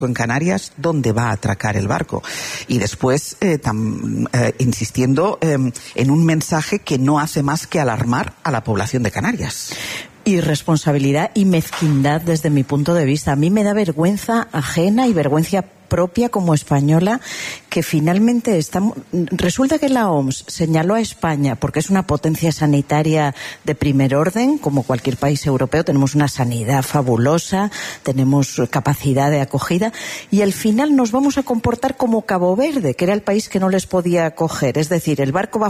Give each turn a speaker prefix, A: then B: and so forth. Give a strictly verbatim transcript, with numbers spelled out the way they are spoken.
A: en Canarias, ¿dónde va a atracar el barco? Y después eh, tam, eh, insistiendo eh, en un mensaje que no hace más que alarmar a la población de Canarias.
B: Irresponsabilidad y mezquindad desde mi punto de vista. A mí me da vergüenza ajena y vergüenza propia como española que finalmente estamos... Resulta que la O M S señaló a España porque es una potencia sanitaria de primer orden, como cualquier país europeo, tenemos una sanidad fabulosa, tenemos capacidad de acogida, y al final nos vamos a comportar como Cabo Verde, que era el país que no les podía acoger. Es decir, el barco va